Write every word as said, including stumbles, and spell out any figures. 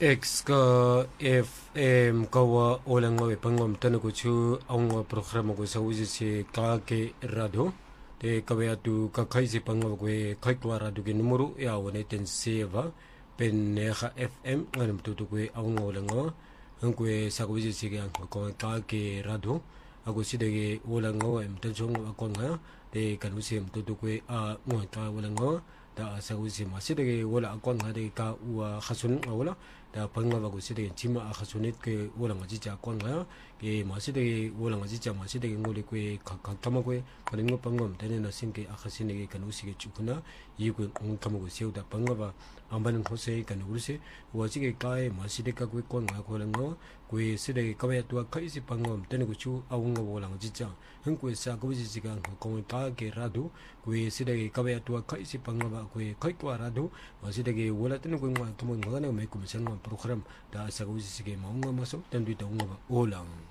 X ka F M kawa olang ngawe pangom tanu ko chu ang programa ko sa uji si kake radio te kawe atu ka kai si pangom ko kai kwa radio ke numero ya wone ten seva pen neha F M nganam tutu ko ang olang ngawa ang ko sa uji si ang ko kake radio ako si de olang ngawa em tan chong akon nga te kan usi em tutu ko a mo ta olang ngawa da sa uji ma si de wala akon nga de ka wa khasun wala 다 방마하고 시대에 지마 아카소넷 그 오랑아 진짜 건가요? 예 마시대 오랑아 진짜 마시대 응고리 그 각각하고 그런 거 방금 되는 신께 아카시네게 간 우시게 죽구나 이거 응감하고 세우다 방마바 안 받는 곳에 간 우리세 와지게 가에 마시대 가고 건가 그런 거그 시대 가에 또 카이시 방금 되는 거주 아웅가 오랑아 진짜 흥고에 사고지지가 공을 가게라도 그 시대 가에 또 카이시 방마바 그 카이과라도 마시대게 올라뜨는 거 그만 거는 메고 program da sa uji sige maunga masuk dan duita unga ba olang